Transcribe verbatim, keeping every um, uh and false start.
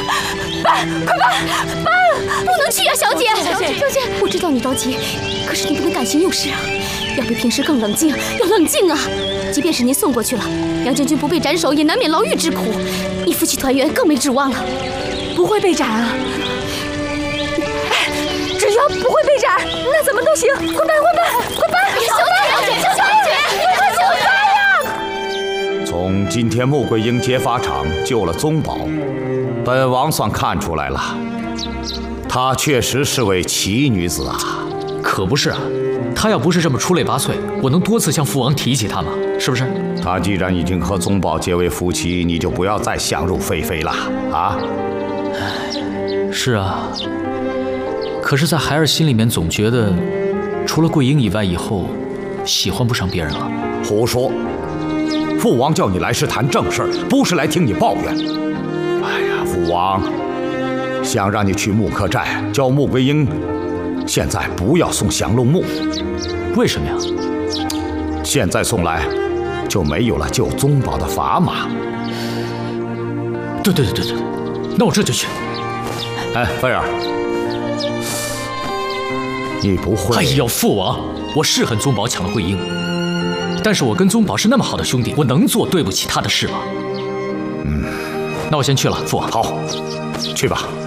办，快办！办！不能去呀，小姐！小姐，小姐，我知道你着急，可是你不能感情用事啊，要比平时更冷静，要冷静啊！即便是您送过去了，杨将军不被斩首，也难免牢狱之苦，你夫妻团圆更没指望了。 不会被斩啊！哎，只要不会被斩，那怎么都行。快办，快办，快办！ 小姐，小姐，快救他呀！ 从今天穆桂英劫法场救了宗保，本王算看出来了，她确实是位奇女子啊。 可不是啊，她要不是这么出类拔萃，我能多次向父王提起她吗？是不是？ 她既然已经和宗保结为夫妻，你就不要再想入非非了啊！ 是啊，可是，在孩儿心里面总觉得，除了桂英以外，以后喜欢不上别人了。 胡说！父王叫你来是谈正事，不是来听你抱怨。哎呀，父王想让你去木刻寨教穆桂英，现在不要送降龙木。 为什么呀？ 现在送来，就没有了救宗保的砝码。 对对对对对，那我这就去。 哎，菲儿，你不会…… 哎呦，父王，我是恨宗保抢了桂英，但是我跟宗保是那么好的兄弟，我能做对不起他的事吗？ 嗯， 那我先去了，父王。 好，去吧。